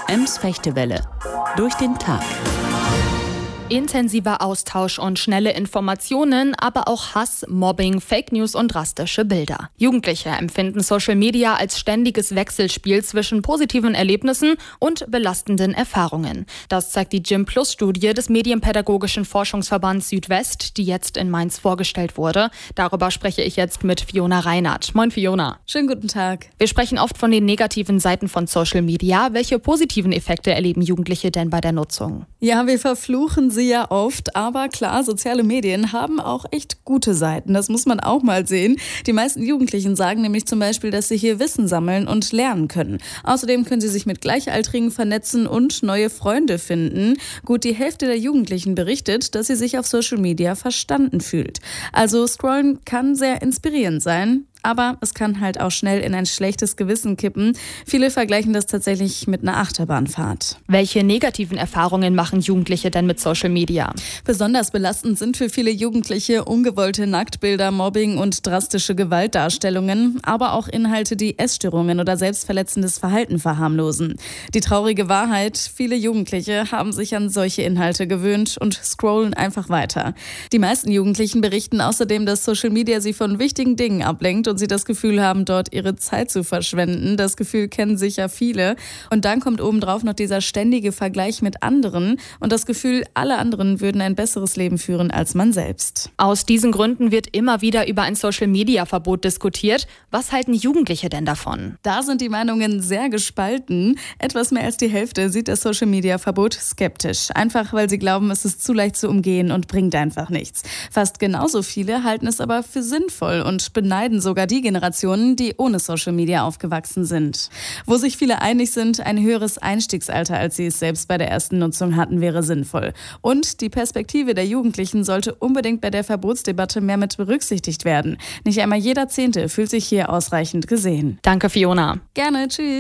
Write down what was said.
Ems Fechtewelle. Durch den Tag. Intensiver Austausch und schnelle Informationen, aber auch Hass, Mobbing, Fake News und drastische Bilder. Jugendliche empfinden Social Media als ständiges Wechselspiel zwischen positiven Erlebnissen und belastenden Erfahrungen. Das zeigt die Gym-Plus-Studie des Medienpädagogischen Forschungsverbands Südwest, die jetzt in Mainz vorgestellt wurde. Darüber spreche ich jetzt mit Fiona Reinhardt. Moin Fiona. Schönen guten Tag. Wir sprechen oft von den negativen Seiten von Social Media. Welche positiven Effekte erleben Jugendliche denn bei der Nutzung? Ja, wir verfluchen sie ja oft, aber klar, soziale Medien haben auch echt gute Seiten. Das muss man auch mal sehen. Die meisten Jugendlichen sagen nämlich zum Beispiel, dass sie hier Wissen sammeln und lernen können. Außerdem können sie sich mit Gleichaltrigen vernetzen und neue Freunde finden. Gut, die Hälfte der Jugendlichen berichtet, dass sie sich auf Social Media verstanden fühlt. Also scrollen kann sehr inspirierend sein. Aber es kann halt auch schnell in ein schlechtes Gewissen kippen. Viele vergleichen das tatsächlich mit einer Achterbahnfahrt. Welche negativen Erfahrungen machen Jugendliche denn mit Social Media? Besonders belastend sind für viele Jugendliche ungewollte Nacktbilder, Mobbing und drastische Gewaltdarstellungen, aber auch Inhalte, die Essstörungen oder selbstverletzendes Verhalten verharmlosen. Die traurige Wahrheit, viele Jugendliche haben sich an solche Inhalte gewöhnt und scrollen einfach weiter. Die meisten Jugendlichen berichten außerdem, dass Social Media sie von wichtigen Dingen ablenkt und sie das Gefühl haben, dort ihre Zeit zu verschwenden. Das Gefühl kennen sicher viele. Und dann kommt obendrauf noch dieser ständige Vergleich mit anderen und das Gefühl, alle anderen würden ein besseres Leben führen als man selbst. Aus diesen Gründen wird immer wieder über ein Social-Media-Verbot diskutiert. Was halten Jugendliche denn davon? Da sind die Meinungen sehr gespalten. Etwas mehr als die Hälfte sieht das Social-Media-Verbot skeptisch. Einfach, weil sie glauben, es ist zu leicht zu umgehen und bringt einfach nichts. Fast genauso viele halten es aber für sinnvoll und beneiden sogar die Generationen, die ohne Social Media aufgewachsen sind. Wo sich viele einig sind, ein höheres Einstiegsalter, als sie es selbst bei der ersten Nutzung hatten, wäre sinnvoll. Und die Perspektive der Jugendlichen sollte unbedingt bei der Verbotsdebatte mehr mit berücksichtigt werden. Nicht einmal jeder Zehnte fühlt sich hier ausreichend gesehen. Danke, Fiona. Gerne, tschüss.